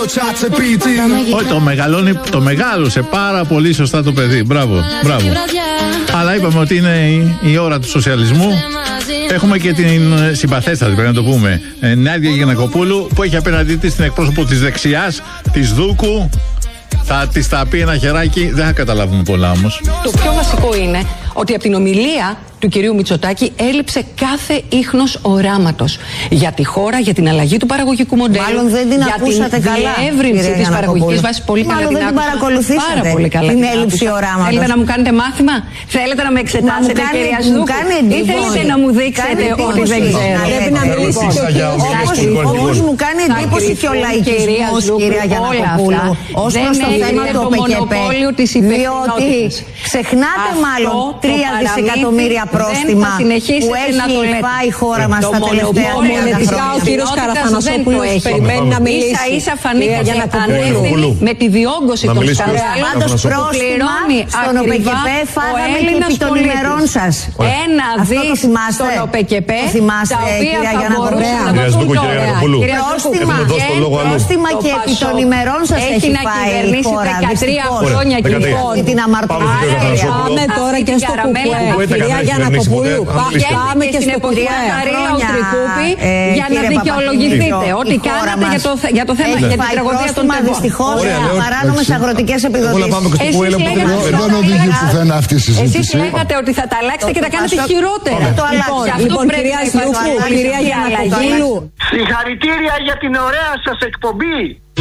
Όχι, το μεγάλωσε πάρα πολύ σωστά το παιδί. Μπράβο, μπράβο. Αλλά είπαμε ότι είναι η ώρα του σοσιαλισμού. Έχουμε και την συμπαθέστατη, πρέπει να το πούμε, Νάντια Γιαννακοπούλου, που έχει απέναντί της την εκπρόσωπο της δεξιάς, της Δούκου. Θα της τα πει ένα χεράκι, δεν θα καταλάβουμε πολλά όμως. Το πιο βασικό είναι ότι από την ομιλία του κυρίου Μητσοτάκη έλειψε κάθε ίχνος οράματος για τη χώρα, για την αλλαγή του παραγωγικού μοντέλου. Μάλλον δεν την ακούσατε καλά. Για την διεύρυνση της παραγωγικής βάσης. Πολύ καλά. Μάλλον δεν την παρακολουθήσατε. Πάρα πολύ καλά. Την έλλειψη οράματος. Θέλετε να μου κάνετε μάθημα, θέλετε να με εξετάσετε, κυρία Σδούκου, ή θέλετε να μου δείξετε ότι δεν ξέρω. Πρέπει να μιλήσετε. Όμως μου κάνει εντύπωση και ο λαϊκισμός, κυρία Γιαννακοπούλου, ως προς το θέμα του ΟΠΚΠ, διότι ξεχνάτε μάλλον 3 δισεκατομμύρια πρόστιμα που έχει πάει η χώρα μας τα τελευταία 30 χρόνια. Ο κύριος Καραθανασόπουλος περιμένει να μιλήσει. Ίσα-ίσα φανήκατε ανεύθυνοι με τη διόγκωση των σκανδάλων. Πάντως πρόστιμα στον ΟΠΚΠ φάγαμε και επί των ημερών σας. 1 δις στον ΟΠΚΠ, τα οποία θα μπορούσαν να δώσουν τώρα. Πρόστιμα και επί των ημερών σας έχει πάει η χώρα. 13 χρόνια και την αμαρτωλία. Πάμε τώρα και στο κουκουέ. Κυρία Γιαννακοπούλου, πάμε και στην εποχή Χαρίλα Ουστρικούπη για να δικαιολογηθείτε ό,τι κάνατε για το θέμα, για την τραγωδία των τεμπών. Δυστυχώς, παράνομες αγροτικές επιδοτήσεις. Δεν οδηγεί πουθενά αυτή η συζήτηση. Εσείς λέγατε ότι θα τα αλλάξετε και τα κάνετε χειρότερα. Λοιπόν, κυρία Σδούκου, κυρία Γιαννακοπούλου. Συγχαρητήρια για την ωραία σας εκπομπή.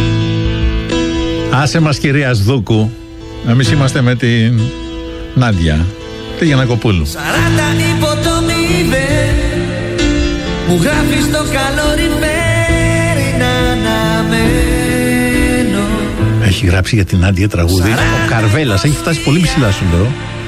Άσε μας, κυρία Σδούκου. Εμείς είμαστε με την Νάντια, τη Γιαννακοπούλου. 40 υπό το μηδέν, μου γράφει στο καλοριφέρι να αναμένω. Έχει γράψει για την Νάντια τραγούδι. Ο Καρβέλας έχει φτάσει πολύ ψηλά, σου λέω.